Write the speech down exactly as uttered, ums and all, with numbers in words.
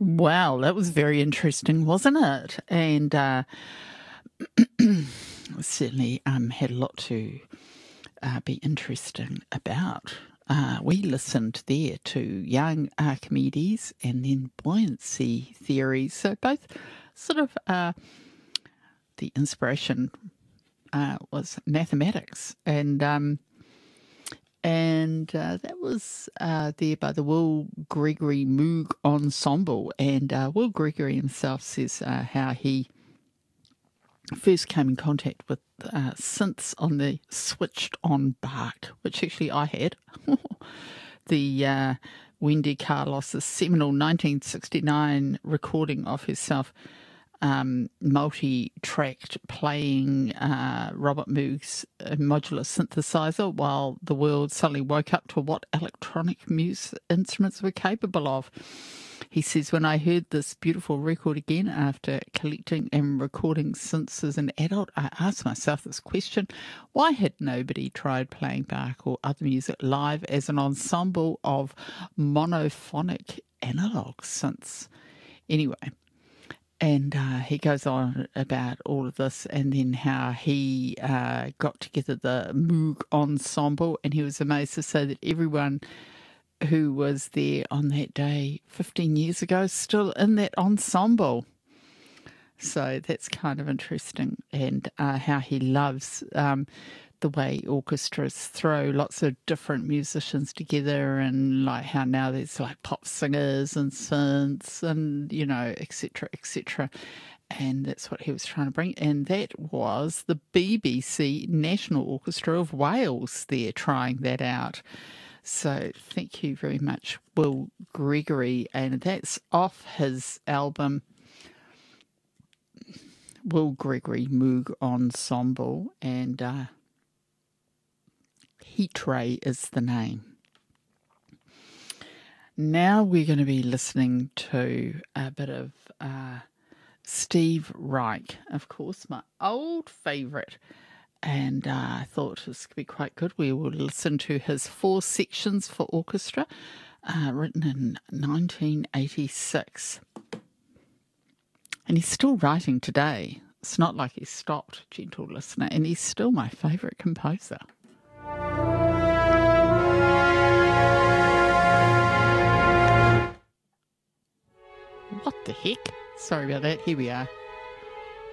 Wow, that was very interesting, wasn't it? And uh, certainly um, had a lot to uh, be interesting about. Uh, we listened there to young Archimedes and then buoyancy theories. So both sort of uh, the inspiration uh, was mathematics, and um, and uh, that was uh, there by the Will Gregory Moog Ensemble. And uh, Will Gregory himself says uh, how he first came in contact with uh, synths on the switched on Bach, which actually I had. the uh, Wendy Carlos's seminal nineteen sixty-nine recording of herself um, multi-tracked playing uh, Robert Moog's uh, modular synthesizer while the world suddenly woke up to what electronic music instruments were capable of. He says, when I heard this beautiful record again after collecting and recording synths as an adult, I asked myself this question: why had nobody tried playing Bach or other music live as an ensemble of monophonic analog synths? Anyway, and uh, he goes on about all of this and then how he uh, got together the Moog Ensemble, and he was amazed to say that everyone who was there on that day fifteen years ago still in that ensemble. So that's kind of interesting, and uh, how he loves um, the way orchestras throw lots of different musicians together, and like how now there's like pop singers and synths and, you know, et cetera, et cetera. And that's what he was trying to bring. And that was the B B C National Orchestra of Wales there trying that out. So thank you very much, Will Gregory. And that's off his album, Will Gregory Moog Ensemble. And uh, Heat Ray is the name. Now we're going to be listening to a bit of uh, Steve Reich, of course, my old favourite. And uh, I thought this could be quite good. We will listen to his Four Sections for Orchestra, uh, written in nineteen eighty-six. And he's still writing today. It's not like he's stopped, gentle listener, and he's still my favourite composer. What the heck? Sorry about that. Here we are.